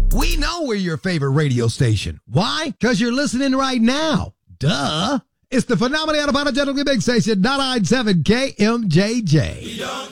We know we're your favorite radio station. Why? Because you're listening right now. Duh. It's the Phenomenal Apologetically Big Station, 997 KMJJ.